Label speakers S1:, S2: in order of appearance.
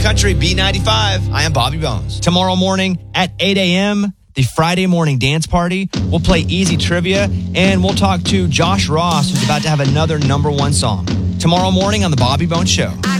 S1: Country B95. I am Bobby Bones. Tomorrow morning at 8 a.m., the Friday morning dance party. We'll play easy trivia, and we'll talk to Josh Ross, who's about to have another #1 song. Tomorrow morning on The Bobby Bones Show.